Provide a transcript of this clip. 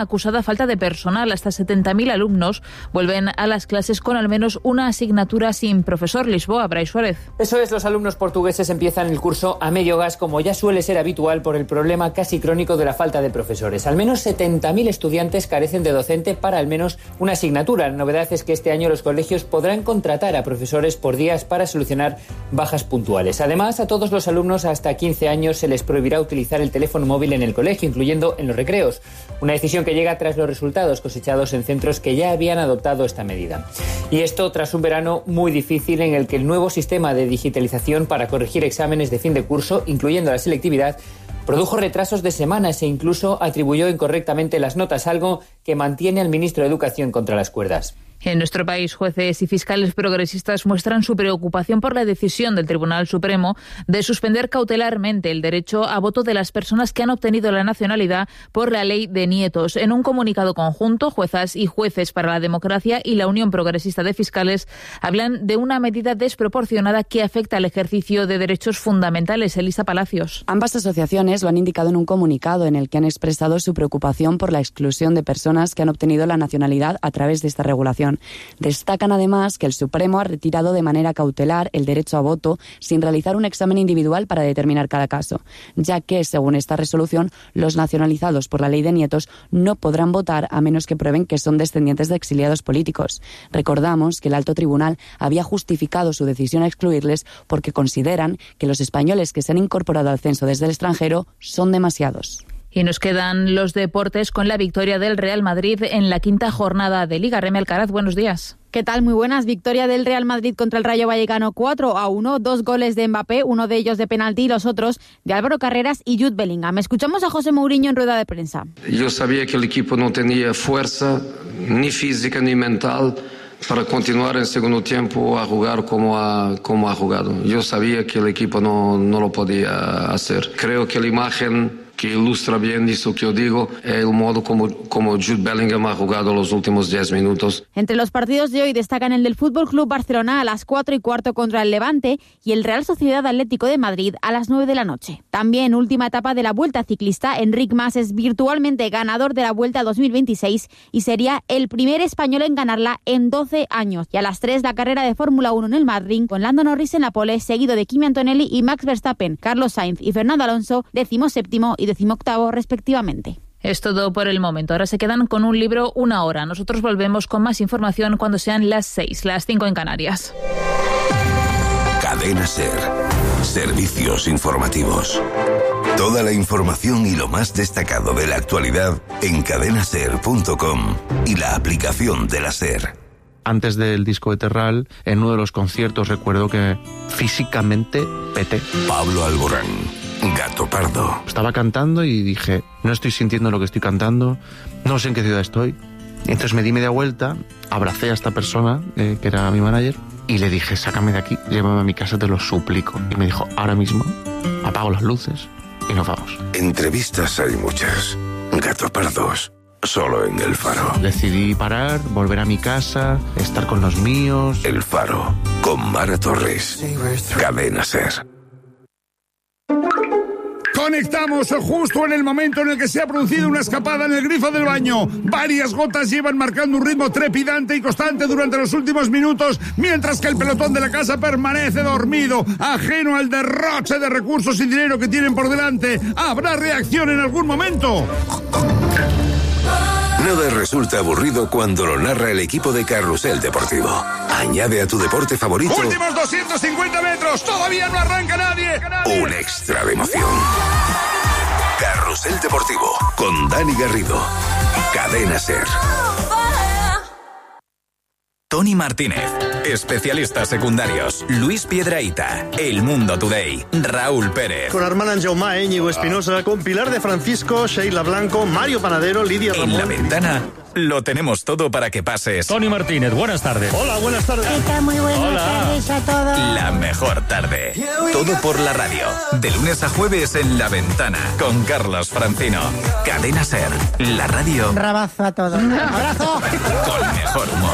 acusada falta de personal. Hasta 70.000 alumnos vuelven a las clases con al menos una asignatura sin profesor. Lisboa, Brais Suárez. Eso es, los alumnos portugueses empiezan el curso a medio gas, como ya suele ser habitual por el problema casi crónico de la falta de profesores. Al menos 70.000 estudiantes carecen de docente para al menos una asignatura. La novedad es que este año los colegios podrán contratar a profesores por días para solucionar bajas puntuales. Además, a todos los alumnos hasta 15 años se les prohibirá utilizar el teléfono móvil en el colegio, incluyendo en los recreos. Una decisión que llega tras los resultados cosechados en centros que ya habían adoptado esta medida. Y esto tras un verano muy difícil en el que el nuevo sistema de digitalización para corregir exámenes de fin de curso, incluyendo la selectividad, produjo retrasos de semanas e incluso atribuyó incorrectamente las notas, algo que mantiene al ministro de Educación contra las cuerdas. En nuestro país, jueces y fiscales progresistas muestran su preocupación por la decisión del Tribunal Supremo de suspender cautelarmente el derecho a voto de las personas que han obtenido la nacionalidad por la ley de nietos. En un comunicado conjunto, juezas y jueces para la democracia y la Unión Progresista de Fiscales hablan de una medida desproporcionada que afecta al ejercicio de derechos fundamentales. Elisa Palacios. Ambas asociaciones lo han indicado en un comunicado en el que han expresado su preocupación por la exclusión de personas que han obtenido la nacionalidad a través de esta regulación. Destacan además que el Supremo ha retirado de manera cautelar el derecho a voto sin realizar un examen individual para determinar cada caso, ya que, según esta resolución, los nacionalizados por la ley de nietos no podrán votar a menos que prueben que son descendientes de exiliados políticos. Recordamos que el alto tribunal había justificado su decisión a excluirles porque consideran que los españoles que se han incorporado al censo desde el extranjero son demasiados. Y nos quedan los deportes con la victoria del Real Madrid en la quinta jornada de Liga. Remy Alcaraz, buenos días. ¿Qué tal? Muy buenas. Victoria del Real Madrid contra el Rayo Vallecano 4-1. 2 goles de Mbappé, uno de ellos de penalti y los otros de Álvaro Carreras y Jude Bellingham. Escuchamos a José Mourinho en rueda de prensa. Yo sabía que el equipo no tenía fuerza, ni física ni mental, para continuar en segundo tiempo a jugar como ha jugado. Yo sabía que el equipo no lo podía hacer. Creo que la imagen que ilustra bien eso que yo digo es el modo como Jude Bellingham ha jugado los últimos 10 minutos. Entre los partidos de hoy destacan el del Fútbol Club Barcelona a las 4:15 contra el Levante y el Real Sociedad Atlético de Madrid a las 9 de la noche. También última etapa de la Vuelta Ciclista, Enric Mas es virtualmente ganador de la Vuelta 2026 y sería el primer español en ganarla en 12 años. Y a las 3 la carrera de Fórmula 1 en el Madrid con Lando Norris en la pole, seguido de Kimi Antonelli y Max Verstappen, Carlos Sainz y Fernando Alonso, 17º y 18º respectivamente. Es todo por el momento. Ahora se quedan con un libro una hora. Nosotros volvemos con más información cuando sean las 6, las 5 en Canarias. Cadena SER. Servicios informativos. Toda la información y lo más destacado de la actualidad en cadenaser.com y la aplicación de la SER. Antes del disco de Terral, en uno de los conciertos recuerdo que físicamente peté. Pablo Alborán, Gato Pardo. Estaba cantando y dije, no estoy sintiendo lo que estoy cantando, no sé en qué ciudad estoy. Y entonces me di media vuelta, abracé a esta persona, que era mi manager, y le dije, sácame de aquí, llévame a mi casa, te lo suplico. Y me dijo, ahora mismo, apago las luces y nos vamos. Entrevistas hay muchas. Gato Pardos. Solo en El Faro. Decidí parar, volver a mi casa, estar con los míos. El Faro, con Mara Torres. Cadena SER. Conectamos justo en el momento en el que se ha producido una escapada en el grifo del baño. Varias gotas llevan marcando un ritmo trepidante y constante durante los últimos minutos, mientras que el pelotón de la casa permanece dormido, ajeno al derroche de recursos y dinero que tienen por delante. ¿Habrá reacción en algún momento? Nada resulta aburrido cuando lo narra el equipo de Carrusel Deportivo. Añade a tu deporte favorito... ¡Últimos 250 metros! ¡Todavía no arranca nadie! Un extra de emoción. Carrusel Deportivo, con Dani Garrido. Cadena SER. Tony Martínez, especialistas secundarios, Luis Piedrahita, El Mundo Today, Raúl Pérez. Con Armand Jaumá, Íñigo Espinosa, con Pilar de Francisco, Sheila Blanco, Mario Panadero, Lidia Ramón. En La Ventana lo tenemos todo para que pases. Tony Martínez, buenas tardes. Hola, buenas tardes. ¿Qué tal? Muy buenas tardes a todos. La mejor tarde. Todo por la radio. De lunes a jueves en La Ventana, con Carlos Francino. Cadena SER, la radio. Un abrazo a todos. ¡Un abrazo! Con mejor humor.